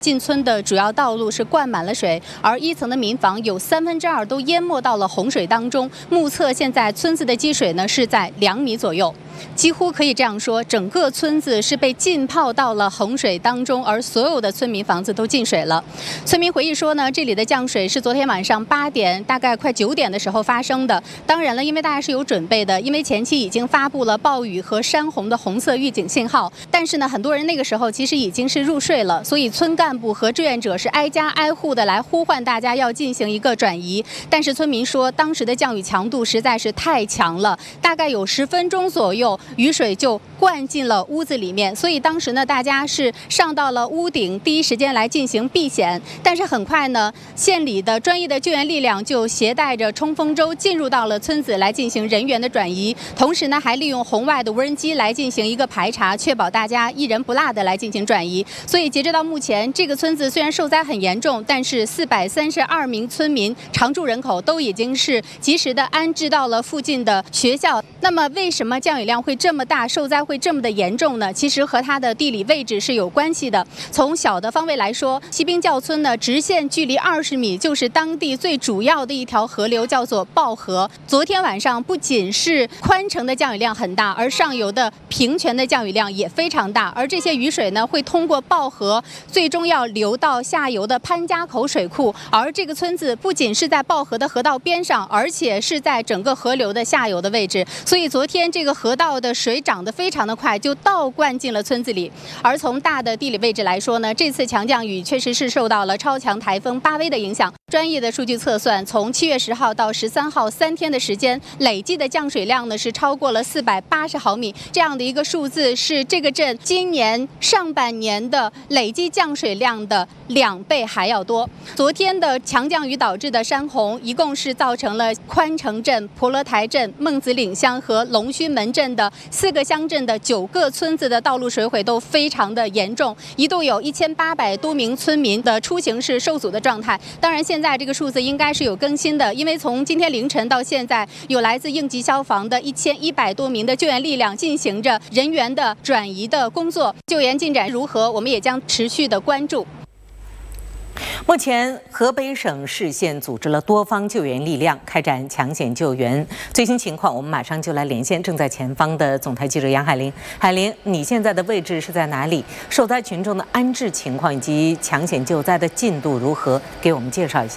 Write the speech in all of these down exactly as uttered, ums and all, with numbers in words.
进村的主要道路是灌满了水，而一层的民房有三分之二都淹没到了洪水当中。目测现在村子的积水呢是在两米左右。 几乎可以这样说，整个村子是被浸泡到了洪水当中，而所有的村民房子都进水了。村民回忆说呢，这里的降水是昨天晚上八点，大概快九点的时候发生的。当然了，因为大家是有准备的，因为前期已经发布了暴雨和山洪的红色预警信号。但是呢，很多人那个时候其实已经是入睡了，所以村干部和志愿者是挨家挨户的来呼唤大家要进行一个转移。但是村民说，当时的降雨强度实在是太强了，大概有十分钟左右。 雨水就灌进了屋子里面，所以当时呢，大家是上到了屋顶，第一时间来进行避险。但是很快呢，县里的专业的救援力量就携带着冲锋舟进入到了村子来进行人员的转移，同时呢，还利用红外的无人机来进行一个排查，确保大家一人不落的来进行转移。所以截止到目前，这个村子虽然受灾很严重，但是四百三十二名村民常住人口都已经是及时的安置到了附近的学校。那么为什么降雨量会这么大，受灾会这么的严重呢？其实和它的地理位置是有关系的。从小的方位来说，西滨教村呢，直线距离二十米就是当地最主要的一条河流，叫做抱河。昨天晚上不仅是宽城的降雨量很大，而上游的平泉的降雨量也非常大。而这些雨水呢，会通过抱河，最终要流到下游的潘家口水库。而这个村子不仅是在抱河的河道边上，而且是在整个河流的下游的位置。所以昨天这个河道的水涨得非常的快，就倒灌进了村子里。而从大的地理位置来说呢，这次强降雨确实是受到了超强台风巴威的影响。专业的数据测算，从七月十号到十三号三天的时间，累计的降水量呢是超过了四百八十毫米，这样的一个数字是这个镇今年上半年的累计降水量的两倍还要多。昨天的强降雨导致的山洪，一共是造成了宽城镇、婆罗台镇、孟子岭乡和龙须门镇的四个乡镇的九个村子的道路水毁都非常的严重，一度有一千八百多名村民的出行是受阻的状态。当然，现在这个数字应该是有更新的，因为从今天凌晨到现在，有来自应急消防的一千一百多名的救援力量进行着人员的转移的工作。救援进展如何，我们也将持续的关注。 目前，河北省市县组织了多方救援力量，开展抢险救援。最新情况，我们马上就来连线正在前方的总台记者杨海玲。海玲，你现在的位置是在哪里？受灾群众的安置情况以及抢险救灾的进度如何？给我们介绍一下。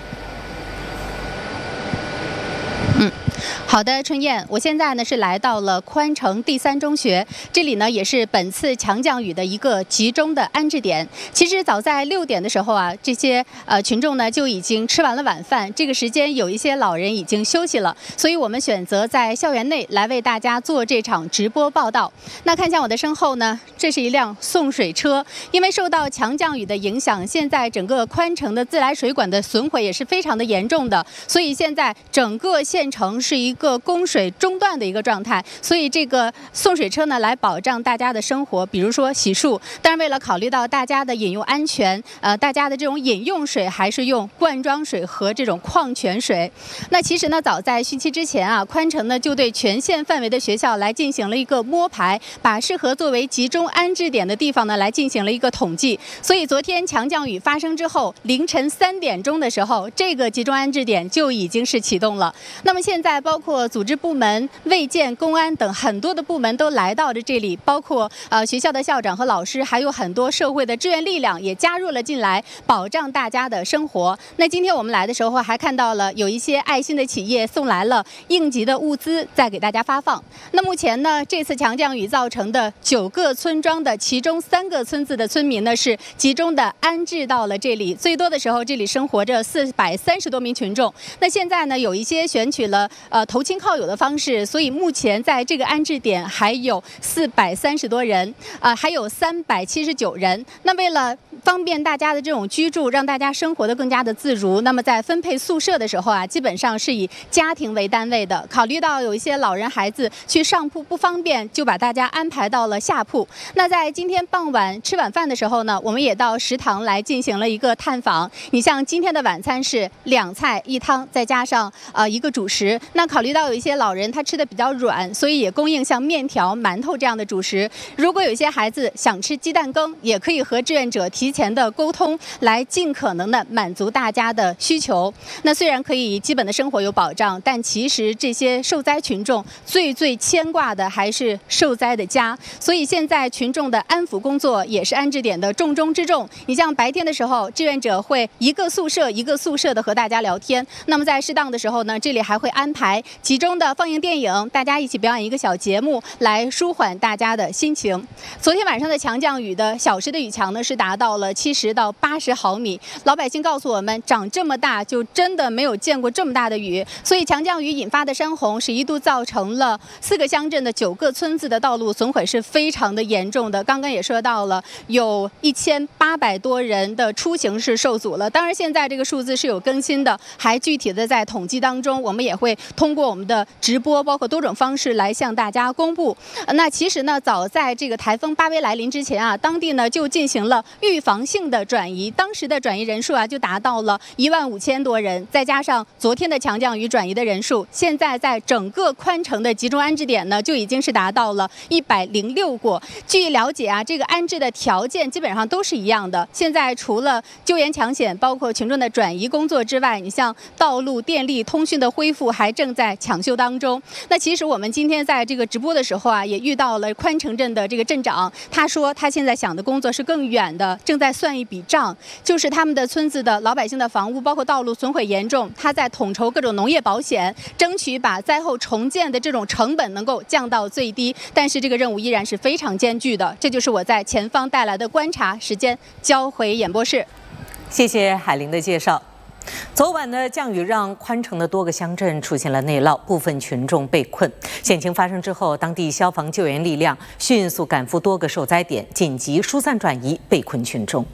嗯。 好的，春燕，我现在呢是来到了宽城第三中学，这里呢也是本次强降雨的一个集中的安置点。其实早在六点的时候啊，这些呃群众呢就已经吃完了晚饭，这个时间有一些老人已经休息了，所以我们选择在校园内来为大家做这场直播报道。那看向我的身后呢，这是一辆送水车，因为受到强降雨的影响，现在整个宽城的自来水管的损毁也是非常的严重的，所以现在整个县城是一个 个供水中断的一个状态，所以这个送水车呢，来保障大家的生活，比如说洗漱。当然，为了考虑到大家的饮用安全，呃，大家的这种饮用水还是用罐装水和这种矿泉水。那其实呢，早在汛期之前啊，宽城呢就对全县范围的学校来进行了一个摸排，把适合作为集中安置点的地方呢来进行了一个统计。所以昨天强降雨发生之后，凌晨三点钟的时候，这个集中安置点就已经是启动了。那么现在包括 组织部门、卫健、公安等很多的部门都来到了这里，包括呃学校的校长和老师，还有很多社会的志愿力量也加入了进来，保障大家的生活。那今天我们来的时候，还看到了有一些爱心的企业送来了应急的物资，在给大家发放。那目前呢，这次强降雨造成的九个村庄的其中三个村子的村民呢，是集中的安置到了这里。最多的时候，这里生活着四百三十多名群众。那现在呢，有一些选取了呃投亲靠友的方式，所以目前在这个安置点还有四百三十多人，啊、呃，还有三百七十九人。那为了方便大家的这种居住，让大家生活的更加的自如，那么在分配宿舍的时候啊，基本上是以家庭为单位的。考虑到有一些老人孩子去上铺不方便，就把大家安排到了下铺。那在今天傍晚吃晚饭的时候呢，我们也到食堂来进行了一个探访。你像今天的晚餐是两菜一汤，再加上呃一个主食。那考虑虑到有一些老人他吃的比较软，所以也供应像面条、馒头这样的主食。如果有一些孩子想吃鸡蛋羹，也可以和志愿者提前的沟通，来尽可能的满足大家的需求。那虽然可以基本的生活有保障，但其实这些受灾群众最最牵挂的还是受灾的家。所以现在群众的安抚工作也是安置点的重中之重。你像白天的时候，志愿者会一个宿舍一个宿舍的和大家聊天。那么在适当的时候呢，这里还会安排集中的放映电影，大家一起表演一个小节目，来舒缓大家的心情。昨天晚上的强降雨的小时的雨强呢是达到了七十到八十毫米，老百姓告诉我们，长这么大就真的没有见过这么大的雨。所以强降雨引发的山洪是一度造成了四个乡镇的九个村子的道路损毁是非常的严重的。刚刚也说到了，有一千八百多人的出行是受阻了。当然现在这个数字是有更新的，还具体的在统计当中，我们也会通过我们的直播，包括多种方式来向大家公布。那其实呢，早在这个台风巴威来临之前啊，当地呢就进行了预防性的转移，当时的转移人数啊就达到了一万五千多人，再加上昨天的强降雨转移的人数，现在在整个宽城的集中安置点呢就已经是达到了一百零六个。据了解啊，这个安置的条件基本上都是一样的。现在除了救援抢险，包括群众的转移工作之外，你像道路、电力、通讯的恢复还正在抢修当中。那其实我们今天在这个直播的时候啊，也遇到了宽城镇的这个镇长，他说他现在想的工作是更远的，正在算一笔账，就是他们的村子的老百姓的房屋包括道路损毁严重，他在统筹各种农业保险，争取把灾后重建的这种成本能够降到最低。但是这个任务依然是非常艰巨的，这就是我在前方带来的观察。时间交回演播室。 谢谢海玲的介绍。昨晚的降雨让宽城的多个乡镇出现了内涝，部分群众被困。险情发生之后，当地消防救援力量迅速赶赴多个受灾点，紧急疏散转移被困群众。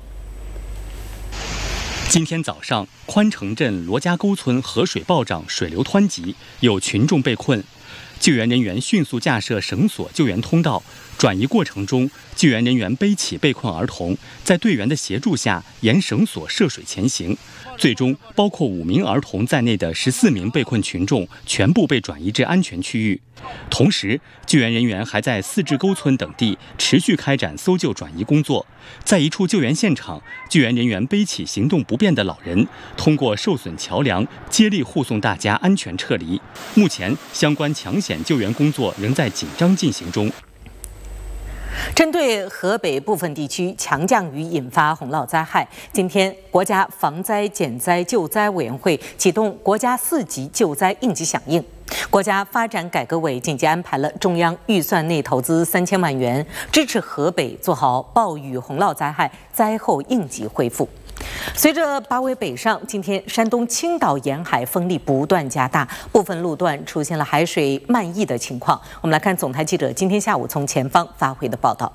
今天早上，宽城镇罗家沟村河水暴涨，水流湍急，有群众被困。救援人员迅速架设绳索救援通道，转移过程中，救援人员背起被困儿童，在队员的协助下沿绳索涉水前行。最终，包括五名儿童在内的十四名被困群众全部被转移至安全区域。同时，救援人员还在四至沟村等地持续开展搜救转移工作。在一处救援现场，救援人员背起行动不便的老人，通过受损桥梁接力护送大家安全撤离。目前，相关抢险救援工作仍在紧张进行中。 针对河北部分地区强降雨引发洪涝灾害，今天国家防灾减灾救灾委员会启动国家四级救灾应急响应。国家发展改革委紧急安排了中央预算内投资三千万元，支持河北做好暴雨洪涝灾害灾后应急恢复。随着巴威北上，今天山东青岛沿海风力不断加大，部分路段出现了海水漫溢的情况。我们来看总台记者今天下午从前方发回的报道。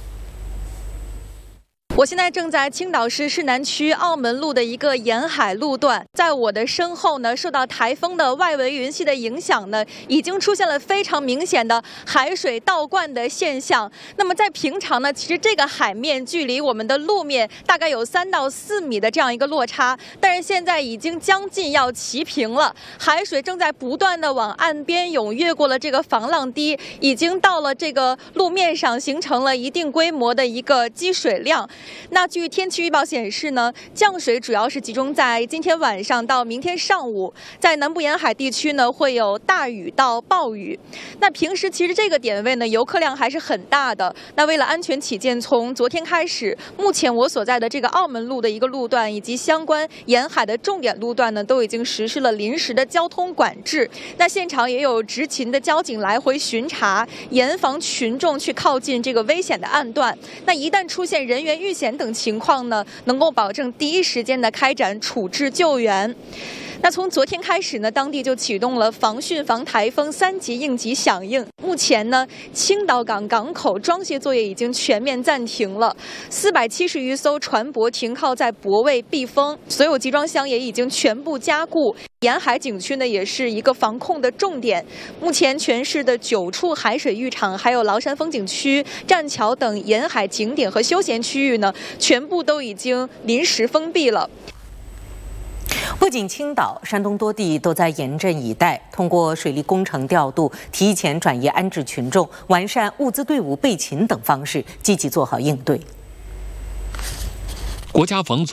我现在正在青岛市市南区澳门路的一个沿海路段，在我的身后呢，受到台风的外围云系的影响呢，已经出现了非常明显的海水倒灌的现象。那么在平常呢，其实这个海面距离我们的路面大概有三到四米的这样一个落差，但是现在已经将近要齐平了，海水正在不断的往岸边涌，越过了这个防浪堤，已经到了这个路面上，形成了一定规模的一个积水量。那据天气预报显示呢，降水主要是集中在今天晚上到明天上午，在南部沿海地区呢会有大雨到暴雨。那平时其实这个点位呢游客量还是很大的。那为了安全起见，从昨天开始，目前我所在的这个澳门路的一个路段以及相关沿海的重点路段呢，都已经实施了临时的交通管制。那现场也有执勤的交警来回巡查，严防群众去靠近这个危险的岸段。那一旦出现人员遇险等情况呢，能够保证第一时间的开展处置救援。那从昨天开始呢，当地就启动了防汛防台风三级应急响应。目前呢，青岛港港口装卸作业已经全面暂停了，四百七十余艘船舶停靠在泊位避风，所有集装箱也已经全部加固。沿海景区呢，也是一个防控的重点。目前全市的九处海水浴场，还有崂山风景区、栈桥等沿海景点和休闲区域呢，全部都已经临时封闭了。 不仅青岛、山东多地都在严阵以待，通过水利工程调度、提前转移安置群众、完善物资队伍备勤等方式，积极做好应对。 国家防总